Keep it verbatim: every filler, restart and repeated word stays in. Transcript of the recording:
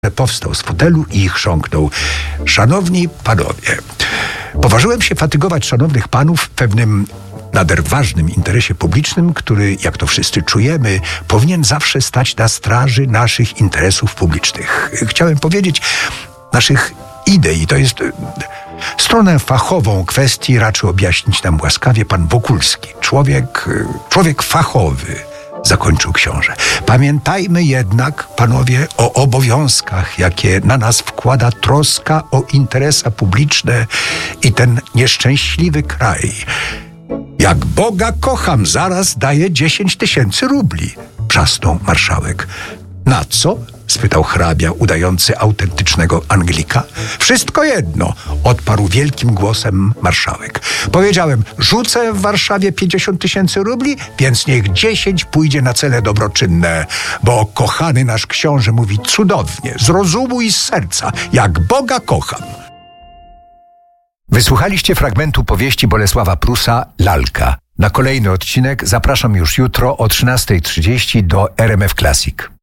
Powstał z fotelu i chrząknął: szanowni panowie, poważyłem się fatygować szanownych panów w pewnym nader ważnym interesie publicznym, który, jak to wszyscy czujemy, powinien zawsze stać na straży naszych interesów publicznych. Chciałem powiedzieć naszych idei. To jest stronę fachową kwestii raczy objaśnić nam łaskawie pan Wokulski. Człowiek, człowiek fachowy. Zakończył książę. Pamiętajmy jednak, panowie, o obowiązkach, jakie na nas wkłada troska o interesa publiczne i ten nieszczęśliwy kraj. Jak Boga kocham, zaraz daję dziesięć tysięcy rubli, przasnął marszałek. Na co? Spytał hrabia, udający autentycznego Anglika. Wszystko jedno, odparł wielkim głosem marszałek. Powiedziałem, rzucę w Warszawie pięćdziesiąt tysięcy rubli, więc niech dziesięć pójdzie na cele dobroczynne, bo kochany nasz książę mówi cudownie, z rozumu i z serca, jak Boga kocham. Wysłuchaliście fragmentu powieści Bolesława Prusa Lalka. Na kolejny odcinek zapraszam już jutro o trzynasta trzydzieści do R M F Classic.